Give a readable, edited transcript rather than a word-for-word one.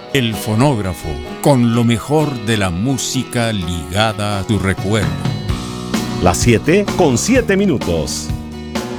El fonógrafo, con lo mejor de la música ligada a tu recuerdo. Las 7:07.